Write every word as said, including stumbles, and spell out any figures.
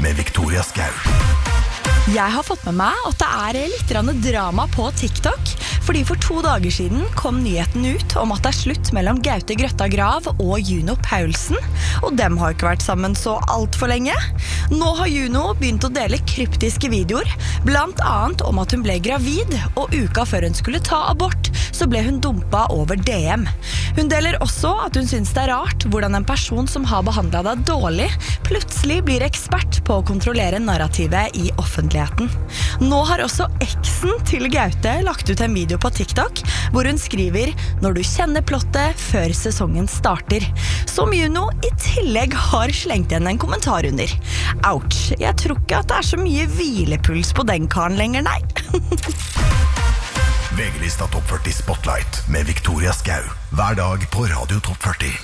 med Victoria Skau. Jeg har fått med meg at det er litt grann drama på TikTok, fordi for to dager siden kom nyheten ut om at det er slutt mellom Gaute Grøtta Grav og Juno Paulsen, og dem har ikke vært sammen så alt for lenge. Nå har Juno begynt å dele kryptiske videoer, blant annet om at hun ble gravid, og uka før hun skulle ta abort, så ble hun dumpa over D M. Hun deler også at hun synes det er rart hvordan en person som har behandlet deg dårlig, plutselig blir ekspert på å kontrollere narrativet i offentligheten. Nå har også eksen til Gaute lagt ut en video på TikTok, hvor hun skriver «Når du kjenner plottet før sesongen starter», som Juno i tillegg har slengt igjen en kommentar under. Ouch, jeg tror ikke at det er så mye hvilepuls på den karen lenger, nei. V G-lista Topp førti Spotlight med Victoria Skau. Hver dag på Radio Topp førti.